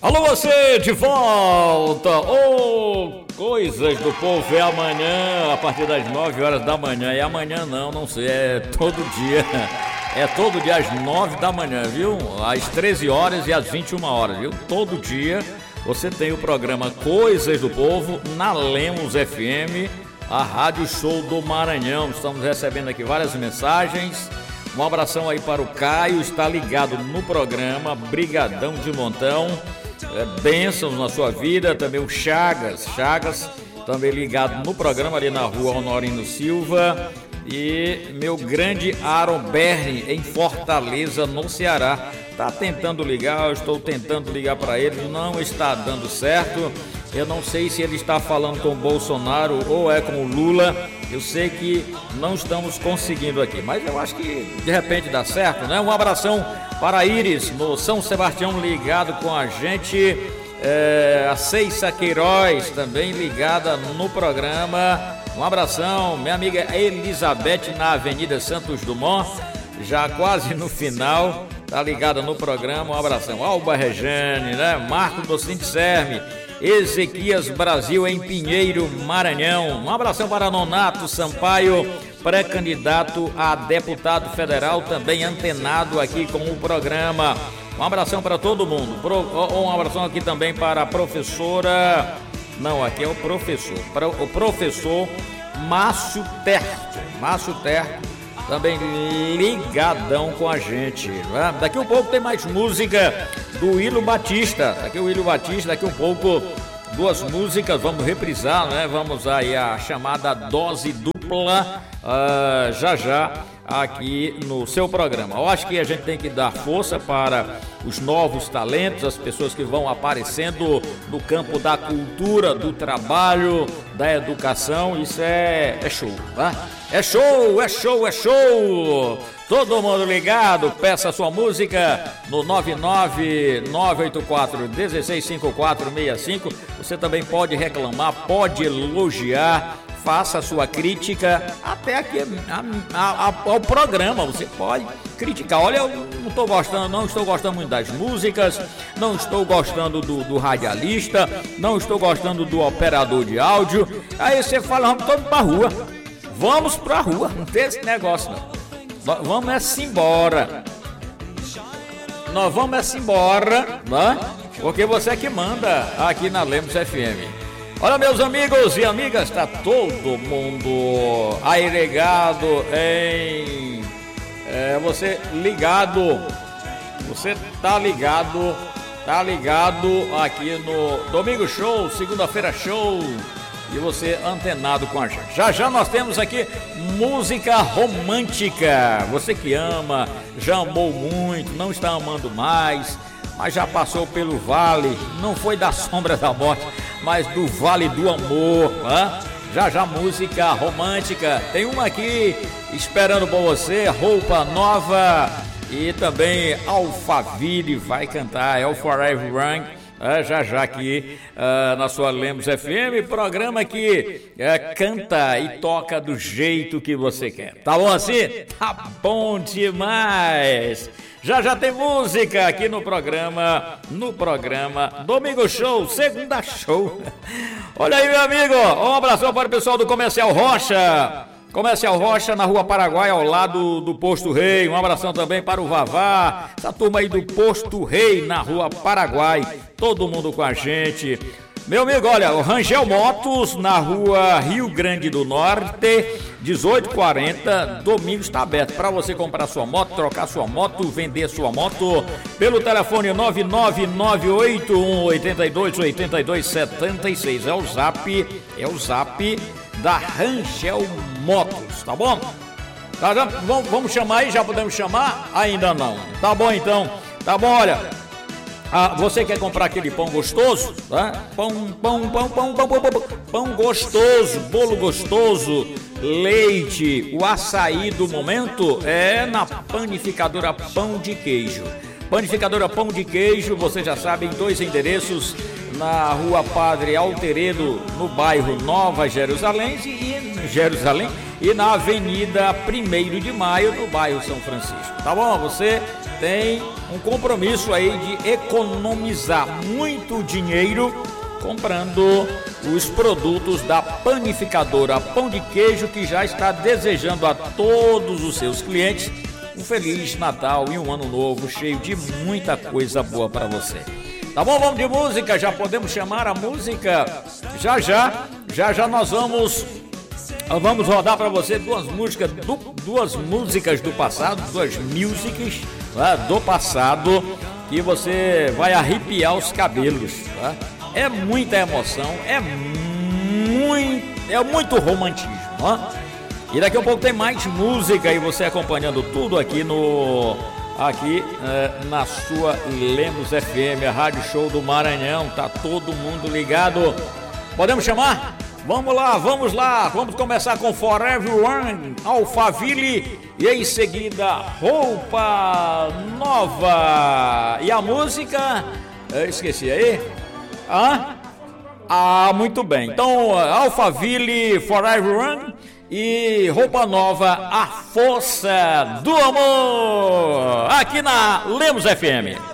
Alô, você de volta! Coisas do Povo é amanhã, a partir das 9 horas da manhã. E amanhã não sei, é todo dia. É todo dia às 9 da manhã, viu? Às 13 horas e às 21 horas, viu? Todo dia você tem o programa Coisas do Povo na Lemos FM, a Rádio Show do Maranhão. Estamos recebendo aqui várias mensagens. Um abração aí para o Caio, está ligado no programa, brigadão de montão. Bênçãos na sua vida. Também o Chagas também ligado no programa ali na rua Honorino Silva. E meu grande Aaron Berni em Fortaleza, no Ceará, tá tentando ligar, eu estou tentando ligar para ele, não está dando certo. Eu não sei se ele está falando com o Bolsonaro ou é com o Lula. Eu sei que não estamos conseguindo aqui, mas eu acho que de repente dá certo, né? Um abração para a Iris, no São Sebastião, ligado com a gente. A Ceissa Queiroz, também ligada no programa. Um abração, minha amiga Elizabeth, na Avenida Santos Dumont, já quase no final, tá ligada no programa. Um abração. Alba Rejane, né? Marco Docente de Serme, Ezequias Brasil em Pinheiro, Maranhão. Um abração para Nonato Sampaio, pré-candidato a deputado federal, também antenado aqui com o programa. Um abração para todo mundo. Um abração aqui também para a professora... Não, aqui é o professor. Para o professor Márcio Terto. Márcio Terto, também ligadão com a gente. Né? Daqui um pouco tem mais música do Willo Batista. Daqui o Willo Batista, daqui um pouco duas músicas, vamos reprisar, né? Vamos aí a chamada dose dupla já aqui no seu programa. Eu acho que a gente tem que dar força para os novos talentos, as pessoas que vão aparecendo no campo da cultura, do trabalho, da educação. Isso é show, tá? É show! Todo mundo ligado, peça a sua música no 99984165465. Você também pode reclamar, pode elogiar, faça a sua crítica, até aqui ao programa, você pode criticar. Olha, eu não estou gostando muito das músicas, não estou gostando do radialista, não estou gostando do operador de áudio. Aí você fala, vamos pra rua, não tem esse negócio não. Vamos embora. Nós vamos embora, né? Porque você é que manda aqui na Lemos FM. Olha, meus amigos e amigas, tá todo mundo aí ligado em... você ligado, você tá ligado aqui no Domingo Show, segunda-feira show, e você antenado com a gente. Já nós temos aqui música romântica. Você que ama, já amou muito, não está amando mais, mas já passou pelo vale, não foi da sombra da morte, mas do vale do amor, né? Já música romântica. Tem uma aqui esperando por você, Roupa Nova, e também Alphaville vai cantar, é o Forever Young. Já aqui na sua Lemos FM, programa que canta e toca do jeito que você quer. Tá bom assim? Tá bom demais! Já tem música aqui no programa Domingo Show, segunda show. Olha aí, meu amigo, um abração para o pessoal do Comercial Rocha. Comercial Rocha, na Rua Paraguai, ao lado do Posto Rei. Um abração também para o Vavá, essa turma aí do Posto Rei, na Rua Paraguai. Todo mundo com a gente. Meu amigo, olha, o Rangel Motos, na Rua Rio Grande do Norte, 1840, domingo está aberto para você comprar sua moto, trocar sua moto, vender sua moto pelo telefone 99981828276. É o zap da Rangel Motos, tá bom? Vamos chamar aí, já podemos chamar? Ainda não. Tá bom então, tá bom, olha. Você quer comprar aquele pão gostoso? Tá? Pão gostoso, bolo gostoso, leite, o açaí do momento é na Panificadora Pão de Queijo. Panificadora Pão de Queijo, você já sabe, em 2 endereços, na Rua Padre Alteredo, no bairro Nova Jerusalém, e Jerusalém, e na Avenida 1º de Maio, no bairro São Francisco. Tá bom? Você tem um compromisso aí de economizar muito dinheiro comprando os produtos da panificadora Pão de Queijo, que já está desejando a todos os seus clientes um Feliz Natal e um Ano Novo cheio de muita coisa boa para você. Tá bom? Vamos de música, já podemos chamar a música? Já nós vamos rodar para você duas músicas do passado, duas músicas, tá? Do passado, que você vai arrepiar os cabelos, tá? É muita emoção, é muito romantismo, ó. E daqui a pouco tem mais música e você acompanhando tudo aqui na sua Lemos FM, a Rádio Show do Maranhão. Tá todo mundo ligado. Podemos chamar? Vamos lá, vamos começar com Forever One, Alphaville, e em seguida Roupa Nova. E a música, eu esqueci aí? Muito bem. Então, Alphaville, Forever One e Roupa Nova, A Força do Amor, aqui na Lemos FM.